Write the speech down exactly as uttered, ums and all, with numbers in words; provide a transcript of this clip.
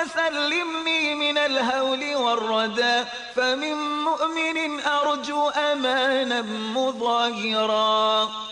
سلمني من الهول والردى فمن مؤمن أرجو أمانا مظاهرا